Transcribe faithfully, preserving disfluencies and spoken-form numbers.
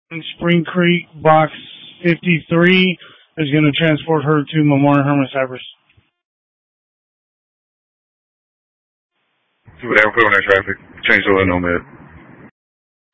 Spring Creek, box fifty-three, is going to transport her to Memorial Herman Cypress. See what happened, put on that traffic. Change the oil, Nomad.